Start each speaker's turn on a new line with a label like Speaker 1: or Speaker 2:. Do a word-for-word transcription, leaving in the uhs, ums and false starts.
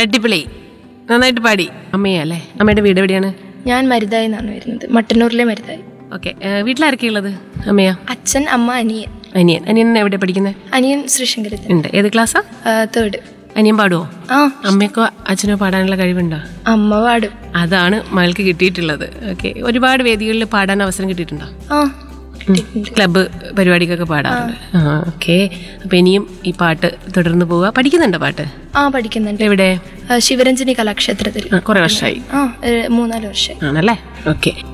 Speaker 1: അടിപൊളി, നന്നായിട്ട് പാടി. അമ്മയല്ലേ? അമ്മയുടെ വീട് എവിടെയാണ്?
Speaker 2: ഞാൻ മരുതായി എന്നാണ് വരുന്നത്, മട്ടന്നൂരിലെ മരുതായി.
Speaker 1: ഓക്കെ. വീട്ടിലാരൊക്കെയുള്ളത്? അമ്മയാ?
Speaker 2: അച്ഛൻ, അമ്മ, അനിയൻ.
Speaker 1: അനിയൻ അനിയൻ എവിടെ പഠിക്കുന്നത്?
Speaker 2: അനിയൻ ശ്രീശങ്കരത്തിൽ
Speaker 1: ഉണ്ട്. ഏത് ക്ലാസ്സാ?
Speaker 2: തേർഡ്.
Speaker 1: അനിയൻ പാടുവോ?
Speaker 2: ആ.
Speaker 1: അമ്മയ്ക്കോ അച്ഛനോ പാടാനുള്ള കഴിവുണ്ടോ?
Speaker 2: അമ്മ പാടും.
Speaker 1: അതാണ് മകൾക്ക് കിട്ടിയിട്ടുള്ളത്. ഓക്കെ. ഒരുപാട് വേദികളിൽ പാടാൻ അവസരം കിട്ടിയിട്ടുണ്ടോ?
Speaker 2: ആ,
Speaker 1: ക്ലബ്ബ് പരിപാടിക്കൊക്കെ പാടാറുണ്ട്. ആ, ഓക്കെ. അപ്പൊ ഇനിയും ഈ പാട്ട് തുടർന്ന് പോവുക. പഠിക്കുന്നുണ്ടോ പാട്ട്?
Speaker 2: ആ, പഠിക്കുന്നുണ്ട്.
Speaker 1: എവിടെ?
Speaker 2: ശിവരഞ്ജനി കലാക്ഷേത്രത്തിൽ.
Speaker 1: കുറെ വർഷമായി?
Speaker 2: ആ, മൂന്നാല് വർഷമായി.
Speaker 1: ആണല്ലേ? ഓക്കെ.